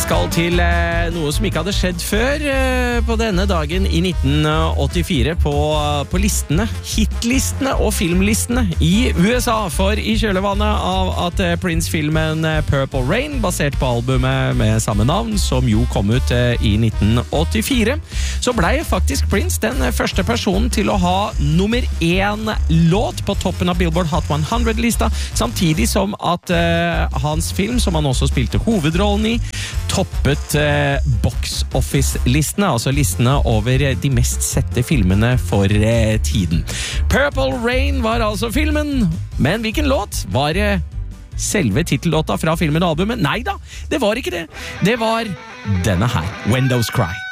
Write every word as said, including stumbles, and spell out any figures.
skal til eh, noe som ikke hadde skjedd før eh, på denne dagen i nitten åttifire på, på listene, hitlistene og filmlistene i U S A. For i kjølvannet av at eh, Prince-filmen eh, Purple Rain, basert på albumet med samme navn, som jo kom ut eh, i nitten åttifire, så ble faktisk Prince den første personen til å ha nummer én låt på toppen av Billboard Hot hundre-lista, samtidig som at eh, hans film, som han også spilte hovedrollen i, toppet eh, box office-listene, altså listene over eh, de mest sette filmene for eh, tiden. Purple Rain var altså filmen, men hvilken låt var eh, selve titellåta fra filmen og albumet? Neida, det var ikke det. Det var denne her, When Doves Cry.